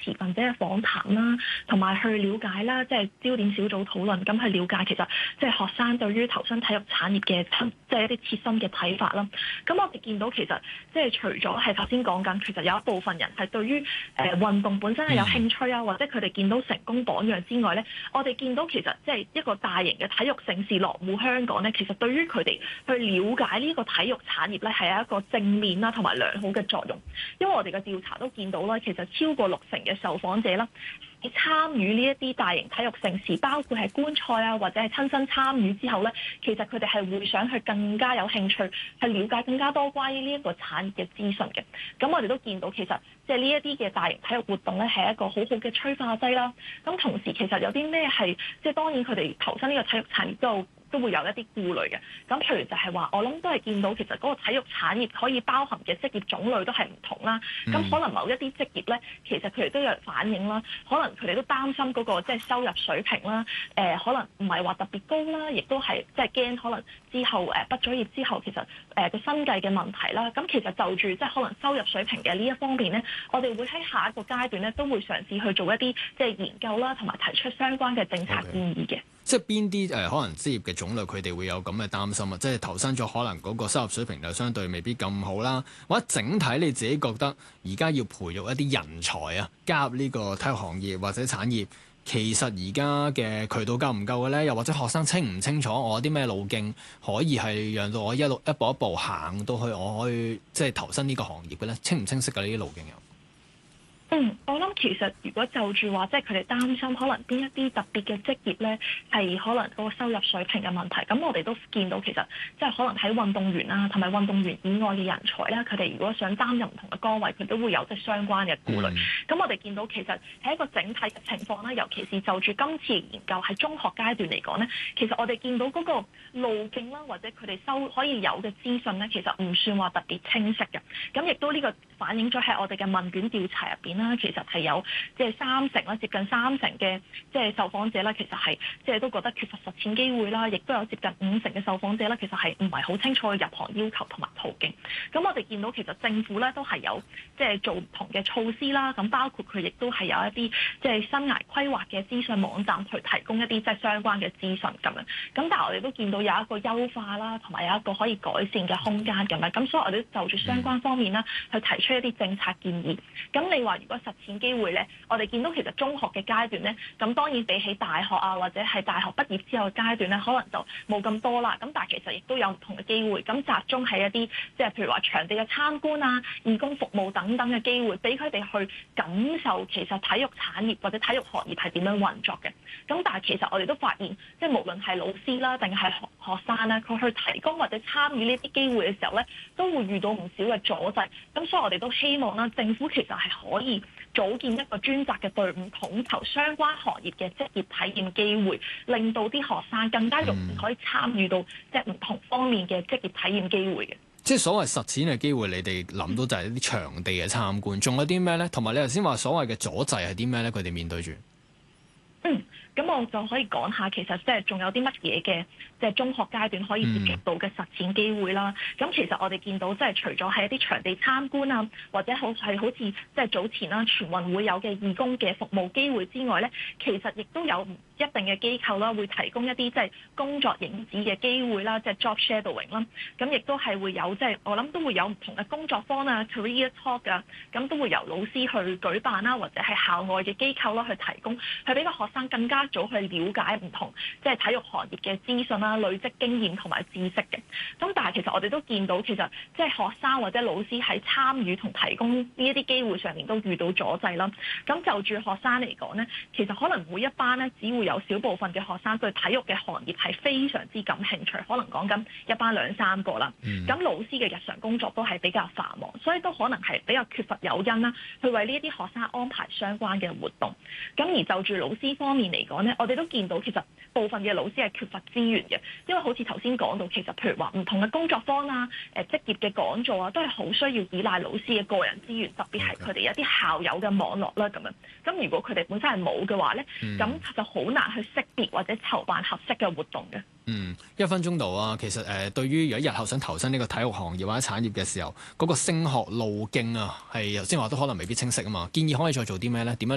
持份者嘅訪談啦，同埋去了解啦，即係焦點小組討論，咁去了解其實即係學生對於投身體育產業嘅即係一啲切身嘅睇法啦。咁我哋見到其實即係除咗係頭先講緊，其實有一部分人係對於運動本身係有興趣啊，或者佢哋見到成功榜樣之外咧，我哋見到其實即係一個大型嘅體育盛事落戶香港咧，其實對於佢哋去了解呢個體育產業咧係有一個正面啦同埋良好嘅作用。因為我哋嘅調查都見到啦，其實超過60%嘅受訪者啦，喺參與呢一啲大型體育盛事，包括係觀賽啊，或者係親身參與之後咧，其實佢哋係會想去更加有興趣去了解更加多關於呢一個產業嘅資訊嘅。咁我哋都見到其實即係呢一啲嘅大型體育活動咧，係一個好好嘅催化劑啦。咁同時其實有啲咩係即係當然佢哋投身呢個體育產業都會有一啲顧慮嘅。咁譬如就係話，我諗都係見到其實嗰個體育產業可以包含嘅職業種類都係唔同啦。咁可能某一啲職業咧，其實佢哋都有反映啦。可能佢哋都擔心嗰個即係收入水平啦。可能唔係話特別高啦，亦都係即係驚可能之後畢咗業之後，其實個生計嘅問題啦。咁其實就住即係可能收入水平嘅呢一方面咧，我哋會喺下一個階段咧都會嘗試去做一啲即係研究啦，同埋提出相關嘅政策建議嘅。 即係邊啲可能職業嘅種類，佢哋會有咁嘅擔心啊？即係投身咗，可能嗰個收入水平就相對未必咁好啦。或者整體你自己覺得而家要培育一啲人才啊，加入呢個體育行業或者產業，其實而家嘅渠道夠唔夠嘅咧？又或者學生清唔清楚我有啲咩路徑可以係讓到我一步一步行到去我可以即係投身呢個行業嘅咧？清唔清晰嘅呢啲路徑有？ 我諗其實如果就住話，即係佢哋擔心可能邊一啲特別嘅職業咧，係可能嗰個收入水平嘅問題。咁我哋都見到其實即係可能喺運動員啊，同埋運動員以外嘅人才咧，佢哋如果想擔任唔同嘅崗位，佢都會有即係相關嘅顧慮。咁我哋見到其實喺一個整體嘅情況啦，尤其是就住今次嘅研究喺中學階段嚟講咧，其實我哋見到嗰個路徑啦，或者佢哋可以有嘅資訊咧，其實唔算話特別清晰嘅。咁亦都呢個反映咗喺我哋嘅問卷調查入邊啦，其實係有即係30%啦，接近30%嘅即係受訪者啦，其實係即係都覺得缺乏實踐機會啦，亦都有接近50%嘅受訪者啦，其實係唔係好清楚嘅入行要求同埋途徑。咁我哋見到其實政府咧都係有即係做唔同嘅措施啦，咁包括佢亦都係有一啲即係生涯規劃嘅資訊網站去提供一啲即係相關嘅資訊咁樣。咁但係我哋都見到有一個優化啦，同埋有一個可以改善嘅空間咁樣。咁所以我哋都就住相關方面啦，去提出一啲政策建議。咁你話如果實踐機會咧，我哋見到其實中學嘅階段咧，咁當然比起大學啊或者係大學畢業之後嘅階段咧，可能就冇咁多啦。咁但係其實亦都有唔同嘅機會，咁集中喺一啲即係譬如話場地嘅參觀啊、義工服務等等嘅機會，俾佢哋去感受其實體育產業或者體育行業係點樣運作嘅。咁但係其實我哋都發現，即係無論係老師啦定係學生咧，佢去提供或者參與呢啲機會嘅時候咧，都會遇到唔少嘅阻滯。咁所以我哋都希望啦，政府其實係可以組建一個專責嘅隊伍，統籌相關行業嘅職業體驗機會，令到啲學生更加容易可以參與到即係唔同方面嘅職業體驗機會嘅。 即係所謂實踐嘅機會，你哋諗到就係一啲場地嘅參觀，仲有啲咩咧？同埋你頭先話所謂嘅阻滯係啲咩咧？佢哋面對住。 咁我就可以講下，其實即係仲有啲乜嘢嘅，即係中學階段可以接觸到嘅實踐機會啦。咁其實我哋見到即係除咗係一啲場地參觀啊，或者好似即係早前啦全運會有嘅義工嘅服務機會之外咧，其實亦都有一定嘅機構啦，會提供一啲即係工作影子嘅機會啦，即係 job shadowing 啦。咁亦都係會有即係我諗都會有唔同嘅工作坊啊 career talk 啊，咁都會由老師去舉辦啦，或者係校外嘅機構啦去提供，去俾個學生更加早去了解唔同即係體育行業嘅資訊啦，累積經驗同埋知識嘅。咁但係其實我哋都見到，其實即係學生或者老師喺參與同提供呢一啲機會上面都遇到阻滯啦。咁就住學生嚟講咧，其實可能每一班咧只會有少部分嘅學生對體育嘅行業係非常之感興趣，可能講緊一班2-3個啦。咁老師嘅日常工作都係比較繁忙，所以都可能係比較缺乏誘因啦，去為呢一啲學生安排相關嘅活動。咁而就住老師方面嚟講咧，我哋都見到其實部分嘅老師係缺乏資源嘅，因為好似頭先講到，其實譬如話唔同嘅工作坊啊、職業嘅講座啊，都係好需要依賴老師嘅個人資源，特別係佢哋一啲校友嘅網絡啦咁樣。咁如果佢哋本身係冇嘅話咧，咁就好難去識別或者籌辦合適嘅活動嘅。 1分鐘度啊，其實對於如果日後想投身呢個體育行業或者產業嘅時候，嗰個升學路徑啊，係頭先話都可能未必清晰啊嘛。建議可以再做啲咩咧？點樣